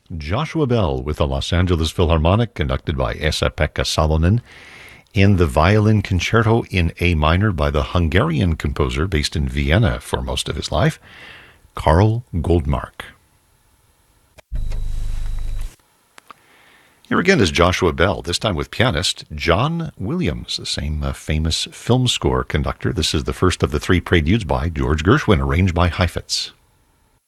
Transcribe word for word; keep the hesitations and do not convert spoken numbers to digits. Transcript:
Joshua Bell with the Los Angeles Philharmonic, conducted by Esa-Pekka Salonen, in the Violin Concerto in A minor by the Hungarian composer based in Vienna for most of his life, Karl Goldmark. Here again is Joshua Bell, this time with pianist John Williams, the same uh, famous film score conductor. This is the first of the three preludes by George Gershwin, arranged by Heifetz.